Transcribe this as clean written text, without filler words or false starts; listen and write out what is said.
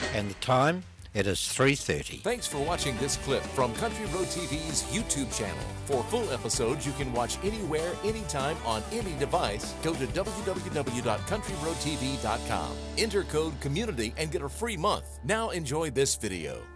And the time, it is 3:30. Thanks for watching this clip from Country Road TV's YouTube channel. For full episodes you can watch anywhere, anytime, on any device. Go to www.countryroadtv.com. Enter code COMMUNITY and get a free month. Now enjoy this video.